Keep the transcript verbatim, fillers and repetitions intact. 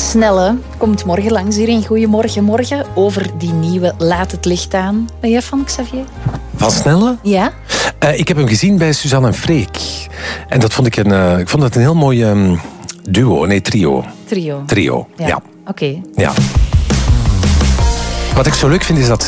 Snelle komt morgen langs hier in Goedemorgen Morgen over die nieuwe Laat het licht aan. Ben jij van, Xavier? Van Snelle? Ja. Uh, ik heb hem gezien bij Suzanne en Freek. En dat vond ik een, uh, ik vond dat een heel mooi um, duo. Nee, trio. Trio. Trio, ja. ja. Oké. Okay. Ja. Wat ik zo leuk vind is dat